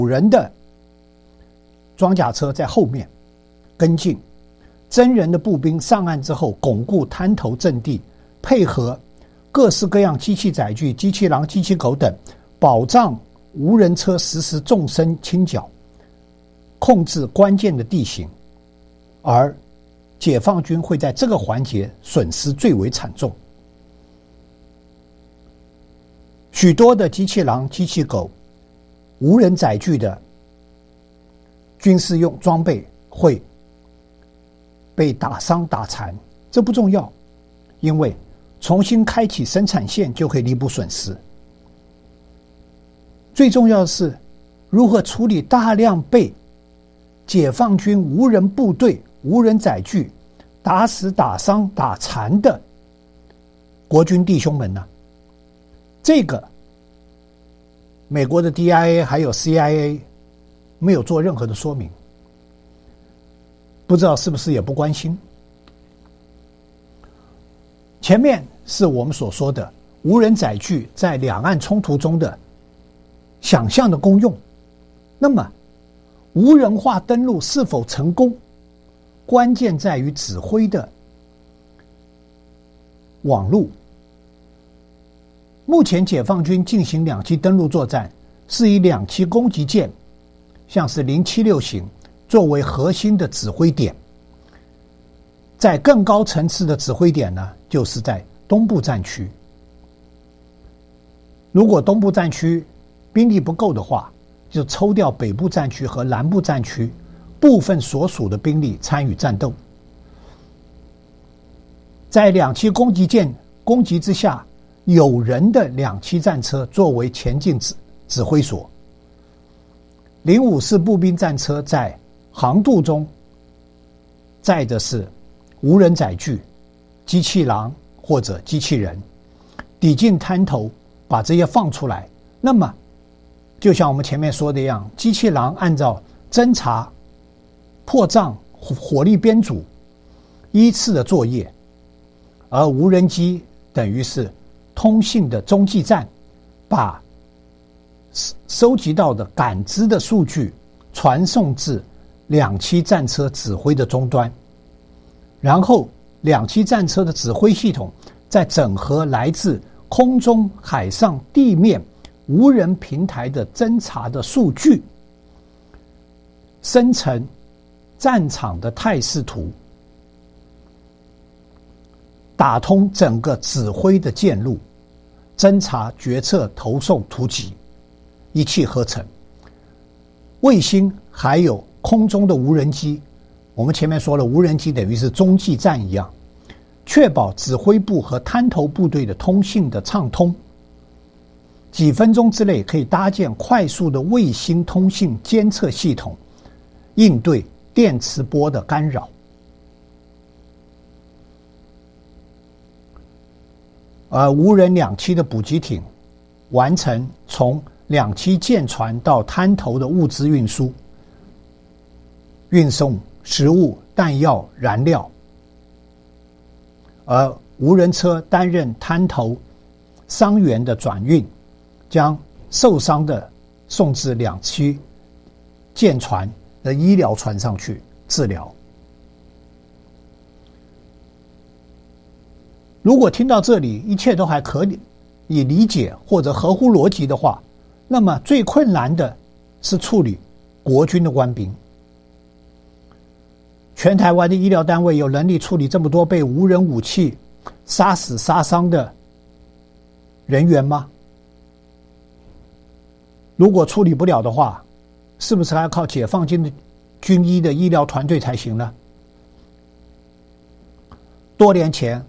5人的装甲车在后面跟进，真人的步兵上岸之后巩固滩头阵地，配合各式各样机器载具、机器狼、机器狗等，保障无人车实施纵深清剿，控制关键的地形，而解放军会在这个环节损失最为惨重。许多的机器狼、机器狗、无人载具的军事用装备会被打伤打残，这不重要，因为重新开启生产线就可以弥补损失。最重要的是如何处理大量被解放军无人部队、无人载具打死、打伤、打残的国军弟兄们呢？这个美国的 DIA 还有 CIA 没有做任何的说明，不知道是不是也不关心。前面是我们所说的无人载具在两岸冲突中的想象的功用，那么无人化登陆是否成功，关键在于指挥的网路。目前解放军进行2栖登陆作战，是以2栖攻击舰像是076型作为核心的指挥点，在更高层次的指挥点呢，就是在东部战区。如果东部战区兵力不够的话，就抽调北部战区和南部战区部分所属的兵力参与战斗。在2栖攻击舰攻击之下，有人的2栖战车作为前进指挥所，054步兵战车在航渡中载的是无人载具、机器狼或者机器人，抵近滩头把这些放出来。那么就像我们前面说的一样，机器狼按照侦察、破障、火力编组依次的作业，而无人机等于是通信的中继站，把收集到的感知的数据传送至2栖战车指挥的终端，然后2栖战车的指挥系统再整合来自空中、海上、地面无人平台的侦察的数据，生成战场的态势图，打通整个指挥的线路，侦察、决策、投送、突击，一气呵成。卫星还有空中的无人机，我们前面说了，无人机等于是中继站一样，确保指挥部和滩头部队的通信的畅通。几分钟之内可以搭建快速的卫星通信监测系统，应对电磁波的干扰。而无人2栖的补给艇完成从2栖舰船到滩头的物资运输，运送食物、弹药、燃料，而无人车担任滩头伤员的转运，将受伤的送至2栖舰船的医疗船上去治疗。如果听到这里一切都还可以理解或者合乎逻辑的话，那么最困难的是处理国军的官兵。全台湾的医疗单位有能力处理这么多被无人武器杀死杀伤的人员吗？如果处理不了的话，是不是还要靠解放军的军医的医疗团队才行呢？多年前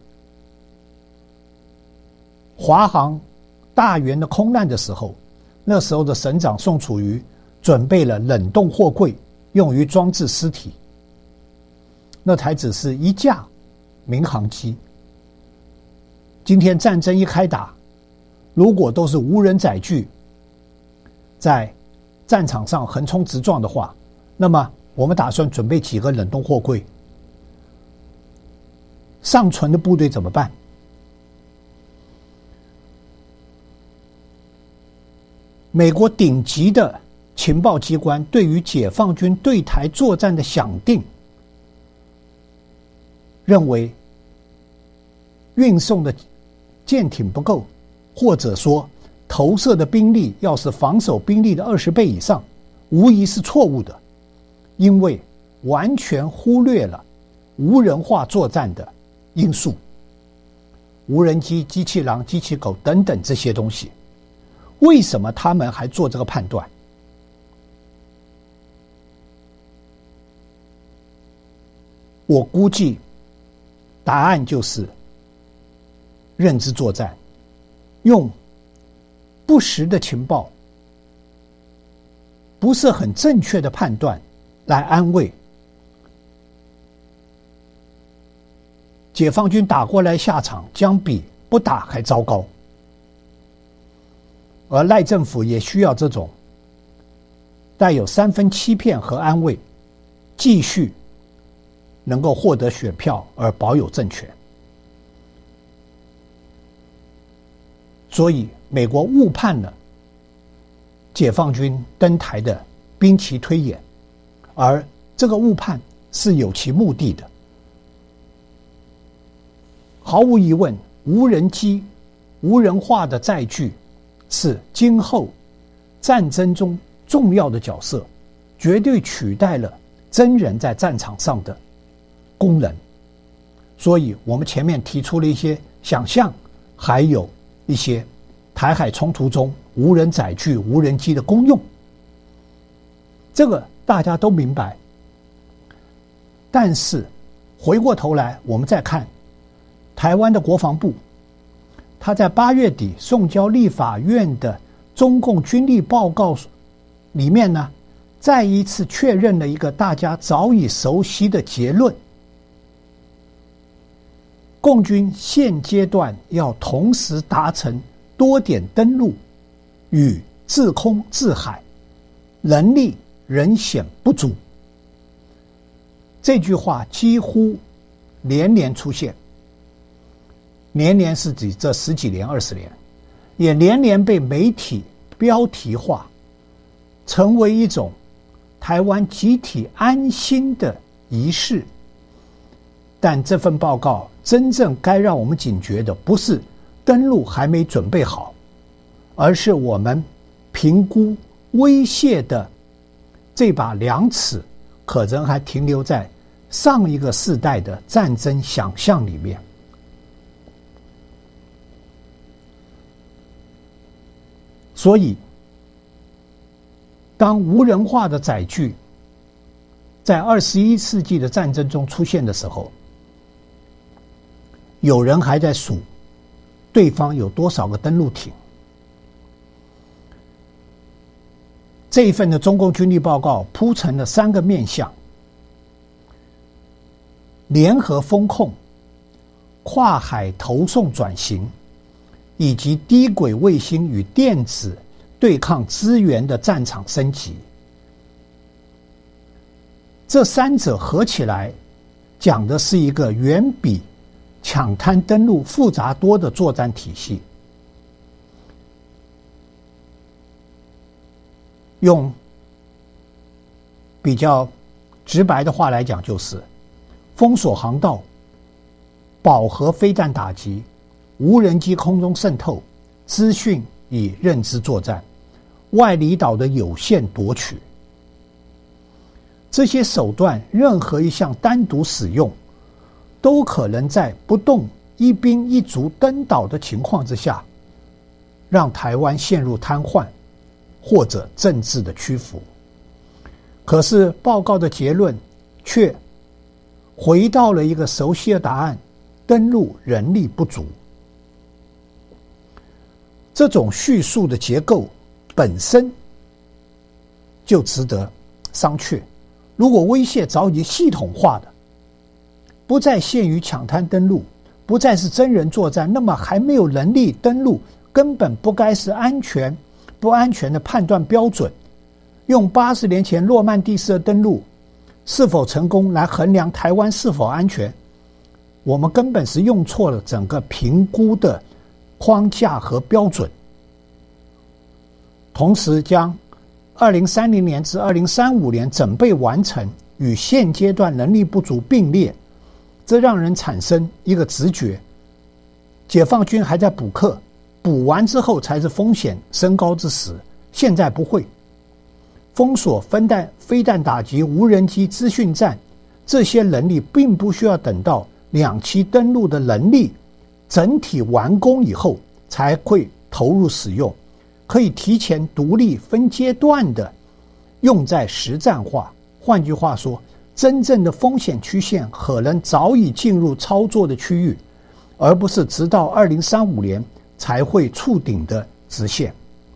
华航大员的空难的时候，那时候的省长宋楚瑜准备了冷冻货柜，用于装置尸体。那台只是一架民航机。今天战争一开打，如果都是无人载具在战场上横冲直撞的话，那么我们打算准备几个冷冻货柜？尚存的部队怎么办？美国顶级的情报机关对于解放军对台作战的想定，认为运送的舰艇不够，或者说投射的兵力要是防守兵力的20倍以上，无疑是错误的，因为完全忽略了无人化作战的因素，无人机、机器狼、机器狗等等这些东西。为什么他们还做这个判断？我估计答案就是认知作战，用不实的情报、不是很正确的判断来安慰解放军打过来下场将比不打还糟糕，而赖政府也需要这种带有3分欺骗和安慰，继续能够获得选票而保有政权。所以美国误判了解放军登台的兵棋推演，而这个误判是有其目的的。毫无疑问，无人机、无人化的载具是今后战争中重要的角色，绝对取代了真人在战场上的功能。所以我们前面提出了一些想象，还有一些台海冲突中无人载具、无人机的功用，这个大家都明白。但是回过头来我们再看台湾的国防部，他在8月底送交立法院的中共军力报告里面呢，再一次确认了一个大家早已熟悉的结论：共军现阶段要同时达成多点登陆与制空制海，能力仍显不足。这句话几乎连连出现，连连是指这10几年、20年，也连连被媒体标题化，成为一种台湾集体安心的仪式。但这份报告真正该让我们警觉的，不是登陆还没准备好，而是我们评估威胁的这把量尺可能还停留在上一个世代的战争想象里面。所以当无人化的载具在21世纪的战争中出现的时候，有人还在数对方有多少个登陆艇。这一份的中共军力报告铺陈了3个面向：联合风控、跨海投送转型，以及低轨卫星与电子对抗资源的战场升级。这3者合起来讲的是一个远比抢滩登陆复杂多的作战体系。用比较直白的话来讲，就是封锁航道、饱和飞弹打击、无人机空中渗透、资讯与认知作战、外离岛的有限夺取。这些手段任何一项单独使用，都可能在不动一兵一卒登岛的情况之下，让台湾陷入瘫痪或者政治的屈服。可是报告的结论却回到了一个熟悉的答案：登陆人力不足。这种叙述的结构本身就值得商榷。如果威胁早已系统化的，不再限于抢滩登陆，不再是真人作战，那么还没有能力登陆，根本不该是不安全的判断标准。用80年前诺曼底式的登陆是否成功来衡量台湾是否安全，我们根本是用错了整个评估的框架和标准。同时将 2030年至2035年整备完成与现阶段能力不足并列，这让人产生一个直觉：解放军还在补课，补完之后才是风险升高之时。现在不会。封锁、飞弹打击、无人机、资讯战，这些能力并不需要等到2栖登陆的能力整体完工以后才会投入使用，可以提前独立分阶段的用在实战化。换句话说，真正的风险曲线可能早已进入操作的区域，而不是直到2035年才会触顶的直线。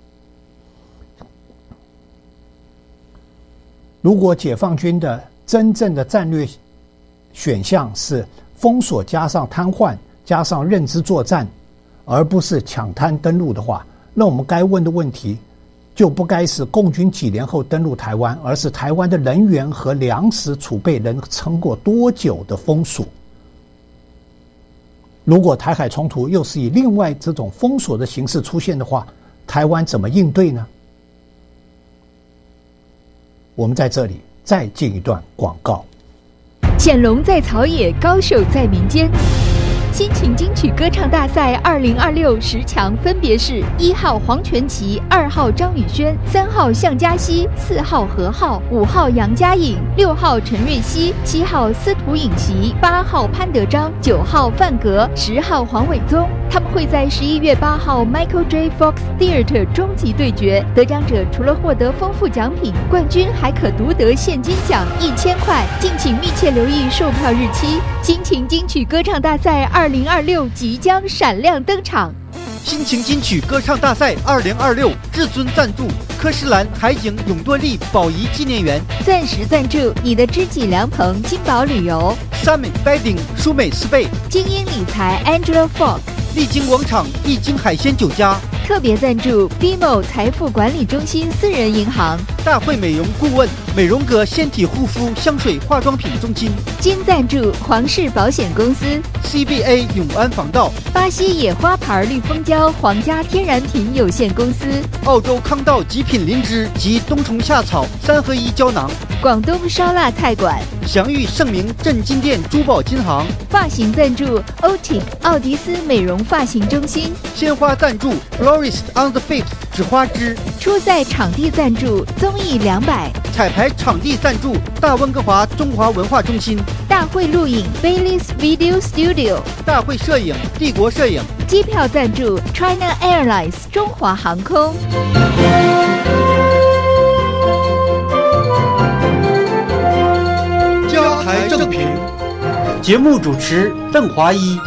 如果解放军的真正的战略选项是封锁加上瘫痪加上认知作战，而不是抢滩登陆的话，那我们该问的问题就不该是共军几年后登陆台湾，而是台湾的人员和粮食储备能撑过多久的封锁。如果台海冲突又是以另外这种封锁的形式出现的话，台湾怎么应对呢？我们在这里再进一段广告。 显龙在草野，高手在民间。新情金曲歌唱大赛202610强分别是1号黄全琪、2号张宇轩、3号向嘉熙、4号何浩、5号杨嘉颖、6号陈瑞熙、7号司徒颖琪、8号潘德章、9号范格、10号黄伟宗。他们会在11月8号 Michael J. Fox Theater 终极对决，得奖者除了获得丰富奖品，冠军还可独得现金奖1000块。敬请密切留意售票日期。新情金曲歌唱大赛2026即将闪亮登场。 新情金曲歌唱大赛2026至尊赞助科诗兰海景永多利宝仪纪念园， 钻石赞助你的知己良朋金宝旅游， 三美 Bedding 舒美斯贝， 精英理财 Angela Fox， 丽晶广场丽晶海鲜酒家， 特别赞助 BMO 财富管理中心私人银行， 大会美容顾问美容阁纤体护肤香水化妆品中心， 金赞助皇氏保险公司， CBA 永安防盗， 巴西野花牌绿蜂胶皇家天然品有限公司， 澳洲康道极品灵芝及冬虫夏草3合1胶囊， 广东烧腊菜馆， 祥裕盛名镇金店珠宝金行， 发型赞助 OTIC 奥迪斯美容发型中心， 鲜花赞助 Florist on the Fifth 纸花枝， 初赛场地赞助综艺200， 彩排场地赞助大温哥华中华文化中心， 大会录影 Bailey's Video Studio， 大会摄影帝国摄影， 机票赞助 China Airlines 中华航空。 加台正评，节目主持邓华一。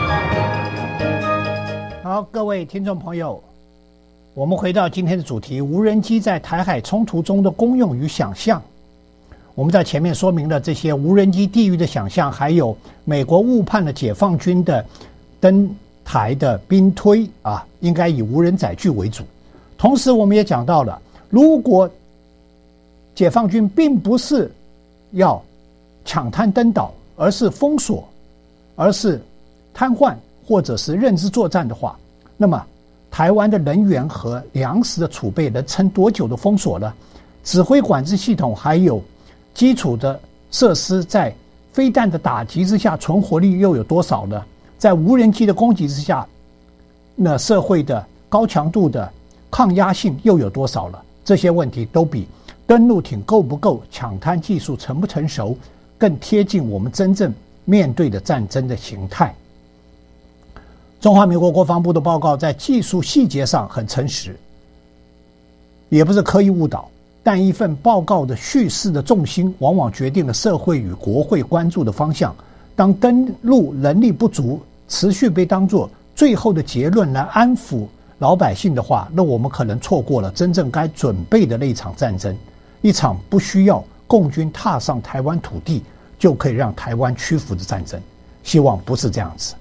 好，各位听众朋友，我们回到今天的主题：无人机在台海冲突中的功用与想象。我们在前面说明了这些无人机地域的想象，还有美国误判了解放军的登台的兵推应该以无人载具为主。同时我们也讲到了，如果解放军并不是要抢滩登岛，而是封锁，而是瘫痪或者是认知作战的话，那么台湾的人员和粮食的储备能撑多久的封锁呢？指挥管制系统还有基础的设施在飞弹的打击之下存活率又有多少呢？在无人机的攻击之下，那社会的高强度的抗压性又有多少了？这些问题都比登陆艇够不够、抢滩技术成不成熟更贴近我们真正面对的战争的形态。中华民国国防部的报告在技术细节上很诚实，也不是刻意误导，但一份报告的叙事的重心往往决定了社会与国会关注的方向。当登陆能力不足持续被当作最后的结论来安抚老百姓的话，那我们可能错过了真正该准备的那一场战争，一场不需要共军踏上台湾土地就可以让台湾屈服的战争。希望不是这样子。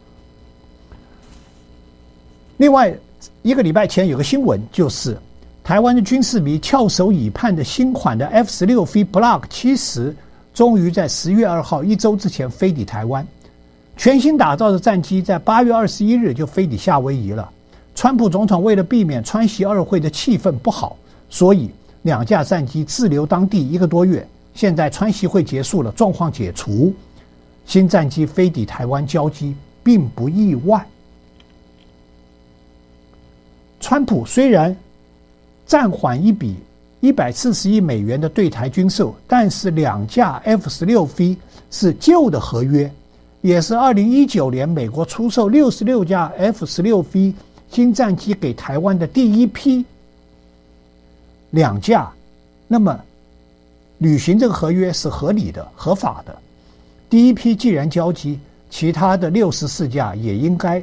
另外一个礼拜前有个新闻，就是台湾的军事迷翘首以盼的新款的 F-16V Block 70终于在10月2号1周之前飞抵台湾。全新打造的战机在8月21日就飞抵夏威夷了。川普总统为了避免川习二会的气氛不好，所以 2架战机滞留当地1个多月，现在川习会结束了，状况解除，新战机飞抵台湾交机并不意外。川普虽然暂缓一笔140亿美元的对台军售，但是2架 F-16V 是旧的合约，也是2019年美国出售66架 F-16V 新战机给台湾的第一批2架，那么履行这个合约是合理的、合法的。第一批既然交机，其他的64架也应该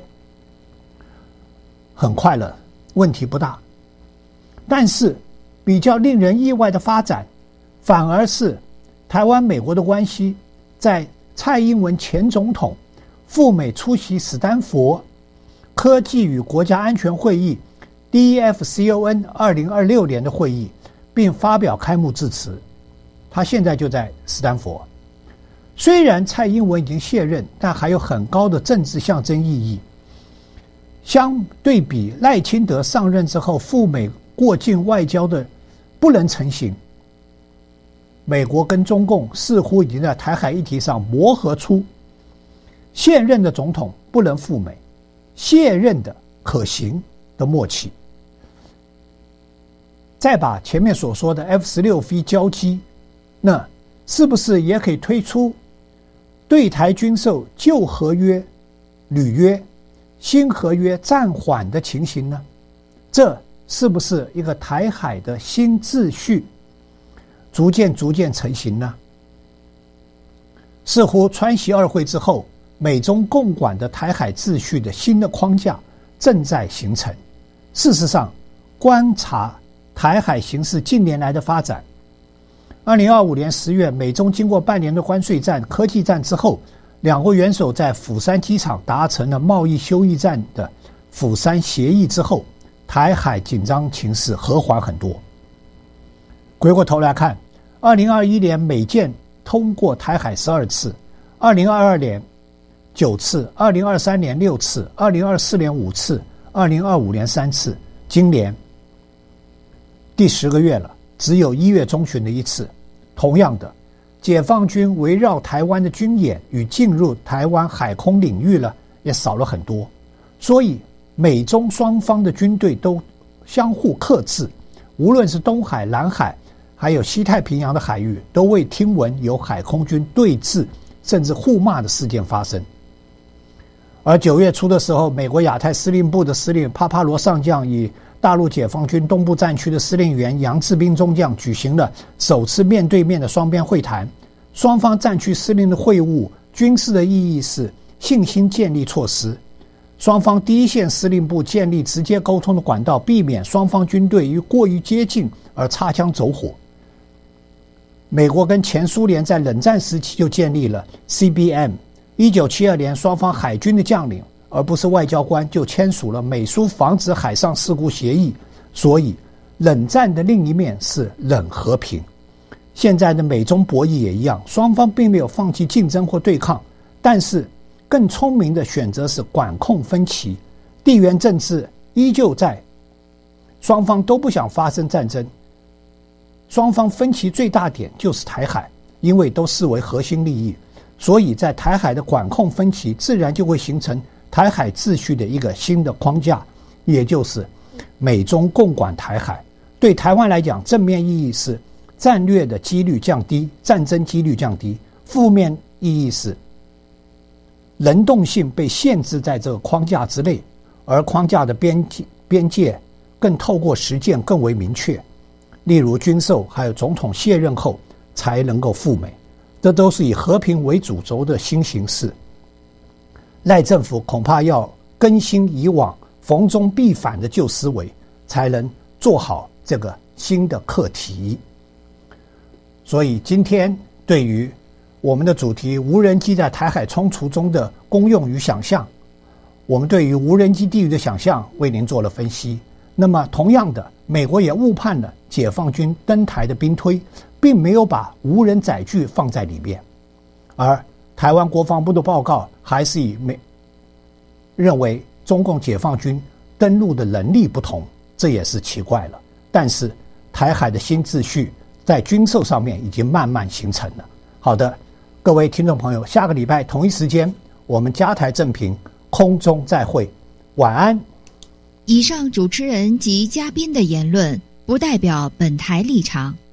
很快了，问题不大。但是比较令人意外的发展，反而是台湾美国的关系，在蔡英文前总统赴美出席史丹佛科技与国家安全会议 DEFCON 2026年的会议，并发表开幕致辞。他现在就在史丹佛。虽然蔡英文已经卸任，但还有很高的政治象征意义。相对比赖清德上任之后赴美过境外交的不能成行，美国跟中共似乎已经在台海议题上磨合出现任的总统不能赴美，卸任的可行的默契。再把前面所说的 F-16V 交机，那是不是也可以推出对台军售旧合约履约，新合约暂缓的情形呢？这是不是一个台海的新秩序逐渐成型呢？似乎川习2会之后，美中共管的台海秩序的新的框架正在形成。事实上，观察台海形势近年来的发展，2025年10月，美中经过半年的关税战、科技战之后，两国元首在釜山机场达成了贸易休役战的釜山协议之后，台海紧张情势和缓很多。回过头来看，2021年美舰通过台海12次，2022年9次，2023年6次，2024年5次，2025年3次，今年第10个月了，只有1月中旬的1次。同样的，解放军围绕台湾的军演与进入台湾海空领域了，也少了很多。所以美中双方的军队都相互克制，无论是东海、南海，还有西太平洋的海域，都未听闻有海空军对峙甚至互骂的事件发生。而9月初的时候，美国亚太司令部的司令帕帕罗上将与大陆解放军东部战区的司令员杨志斌中将举行了首次面对面的双边会谈。双方战区司令的会晤，军事的意义是信心建立措施。双方第一线司令部建立直接沟通的管道，避免双方军队于过于接近而擦枪走火。美国跟前苏联在冷战时期就建立了 CBM。1972年，双方海军的将领而不是外交官就签署了美苏防止海上事故协议。所以冷战的另一面是冷和平。现在的美中博弈也一样，双方并没有放弃竞争或对抗，但是更聪明的选择是管控分歧。地缘政治依旧在，双方都不想发生战争。双方分歧最大点就是台海，因为都视为核心利益，所以在台海的管控分歧自然就会形成台海秩序的一个新的框架，也就是美中共管台海。对台湾来讲，正面意义是战略的几率降低，战争几率降低；负面意义是能动性被限制在这个框架之内，而框架的边界更透过实践更为明确。例如军售，还有总统卸任后才能够赴美，这都是以和平为主轴的新形势。赖政府恐怕要更新以往逢中必反的旧思维，才能做好这个新的课题。所以今天对于我们的主题无人机在台海冲突中的功用与想象，我们对于无人机地狱的想象为您做了分析。那么同样的，美国也误判了解放军登台的兵推，并没有把无人载具放在里面，而台湾国防部的报告还是认为中共解放军登陆的能力不同，这也是奇怪了。但是台海的新秩序在军售上面已经慢慢形成了。好的，各位听众朋友，下个礼拜同一时间我们加台正评空中再会，晚安。 以上主持人及嘉宾的言论不代表本台立场，